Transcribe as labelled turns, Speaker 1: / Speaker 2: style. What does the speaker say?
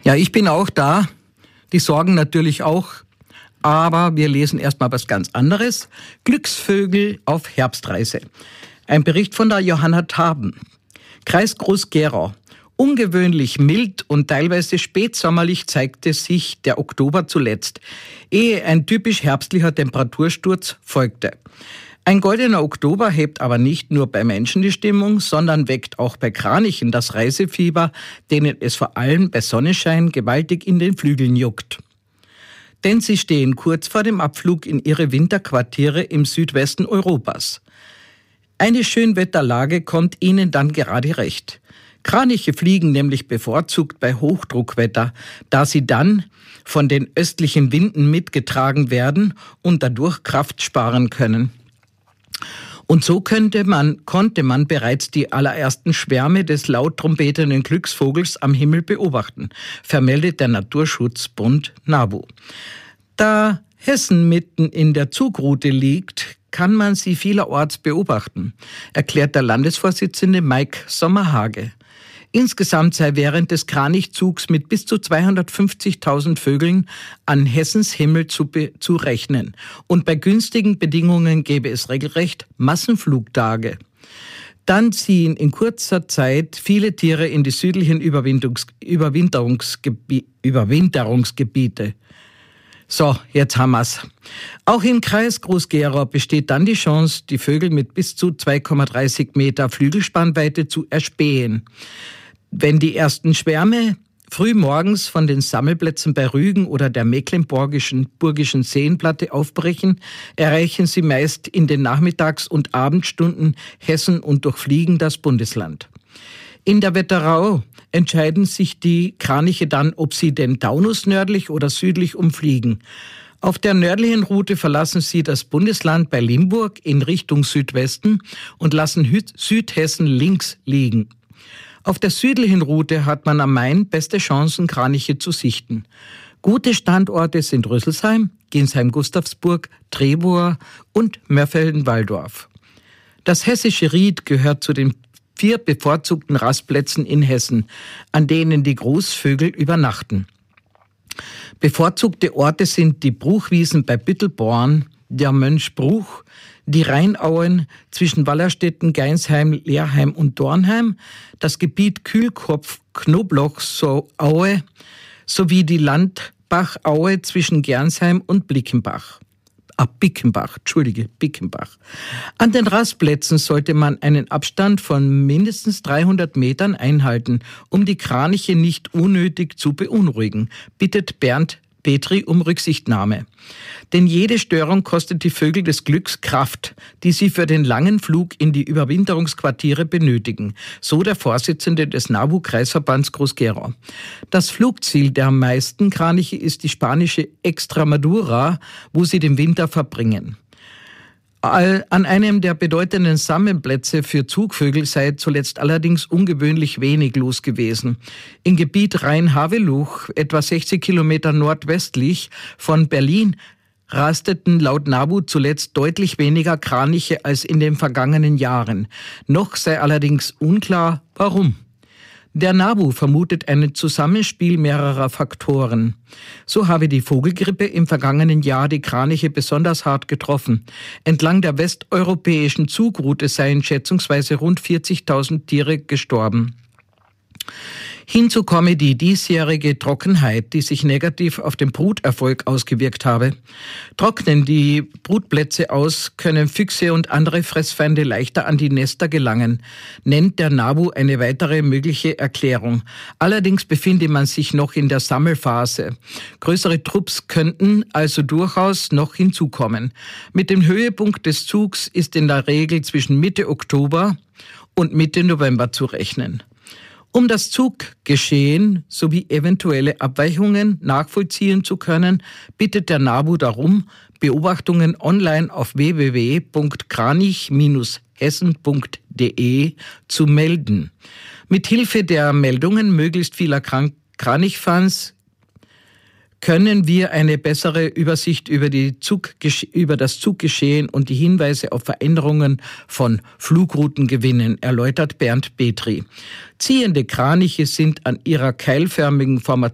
Speaker 1: Ja, ich bin auch da. Die Sorgen natürlich auch. Aber wir lesen erstmal was ganz anderes. Glücksvögel auf Herbstreise. Ein Bericht von der Johanna Taben. Kreis Groß-Gerau. Ungewöhnlich mild und teilweise spätsommerlich zeigte sich der Oktober zuletzt, ehe ein typisch herbstlicher Temperatursturz folgte. Ein goldener Oktober hebt aber nicht nur bei Menschen die Stimmung, sondern weckt auch bei Kranichen das Reisefieber, denen es vor allem bei Sonnenschein gewaltig in den Flügeln juckt. Denn sie stehen kurz vor dem Abflug in ihre Winterquartiere im Südwesten Europas. Eine Schönwetterlage kommt ihnen dann gerade recht. Kraniche fliegen nämlich bevorzugt bei Hochdruckwetter, da sie dann von den östlichen Winden mitgetragen werden und dadurch Kraft sparen können. Und so konnte man bereits die allerersten Schwärme des laut trompetenden Glücksvogels am Himmel beobachten, vermeldet der Naturschutzbund NABU. Da Hessen mitten in der Zugroute liegt, kann man sie vielerorts beobachten, erklärt der Landesvorsitzende Mike Sommerhage. Insgesamt sei während des Kranichzugs mit bis zu 250.000 Vögeln an Hessens Himmel zu rechnen. Und bei günstigen Bedingungen gäbe es regelrecht Massenflugtage. Dann ziehen in kurzer Zeit viele Tiere in die südlichen Überwinterungsgebiete. So, jetzt haben wir's. Auch im Kreis Groß-Gerau besteht dann die Chance, die Vögel mit bis zu 2,30 Meter Flügelspannweite zu erspähen. Wenn die ersten Schwärme früh morgens von den Sammelplätzen bei Rügen oder der mecklenburgischen Seenplatte aufbrechen, erreichen sie meist in den Nachmittags- und Abendstunden Hessen und durchfliegen das Bundesland. In der Wetterau entscheiden sich die Kraniche dann, ob sie den Taunus nördlich oder südlich umfliegen. Auf der nördlichen Route verlassen sie das Bundesland bei Limburg in Richtung Südwesten und lassen Südhessen links liegen. Auf der südlichen Route hat man am Main beste Chancen, Kraniche zu sichten. Gute Standorte sind Rüsselsheim, Ginsheim-Gustavsburg, Trebur und Mörfelden-Walldorf. Das hessische Ried gehört zu den 4 bevorzugten Rastplätzen in Hessen, an denen die Großvögel übernachten. Bevorzugte Orte sind die Bruchwiesen bei Büttelborn, der Mönchbruch, die Rheinauen zwischen Wallerstetten, Geinsheim, Lehrheim und Dornheim, das Gebiet Kühlkopf-Knoblauch-Aue sowie die Landbachaue zwischen Gernsheim und Bickenbach. An den Rastplätzen sollte man einen Abstand von mindestens 300 Metern einhalten, um die Kraniche nicht unnötig zu beunruhigen, bittet Bernd Petri um Rücksichtnahme. Denn jede Störung kostet die Vögel des Glücks Kraft, die sie für den langen Flug in die Überwinterungsquartiere benötigen, so der Vorsitzende des NABU-Kreisverbands Groß-Gerau. Das Flugziel der meisten Kraniche ist die spanische Extremadura, wo sie den Winter verbringen. An einem der bedeutenden Sammelplätze für Zugvögel sei zuletzt allerdings ungewöhnlich wenig los gewesen. Im Gebiet Rhein-Haveluch, etwa 60 Kilometer nordwestlich von Berlin, rasteten laut NABU zuletzt deutlich weniger Kraniche als in den vergangenen Jahren. Noch sei allerdings unklar, warum. Der NABU vermutet ein Zusammenspiel mehrerer Faktoren. So habe die Vogelgrippe im vergangenen Jahr die Kraniche besonders hart getroffen. Entlang der westeuropäischen Zugroute seien schätzungsweise rund 40.000 Tiere gestorben. Hinzu komme die diesjährige Trockenheit, die sich negativ auf den Bruterfolg ausgewirkt habe. Trocknen die Brutplätze aus, können Füchse und andere Fressfeinde leichter an die Nester gelangen, nennt der NABU eine weitere mögliche Erklärung. Allerdings befinde man sich noch in der Sammelphase. Größere Trupps könnten also durchaus noch hinzukommen. Mit dem Höhepunkt des Zugs ist in der Regel zwischen Mitte Oktober und Mitte November zu rechnen. Um das Zuggeschehen sowie eventuelle Abweichungen nachvollziehen zu können, bittet der NABU darum, Beobachtungen online auf www.kranich-hessen.de zu melden. Mithilfe der Meldungen möglichst vieler Kranichfans können wir eine bessere Übersicht über das Zuggeschehen und die Hinweise auf Veränderungen von Flugrouten gewinnen, erläutert Bernd Petri. Ziehende Kraniche sind an ihrer keilförmigen Formation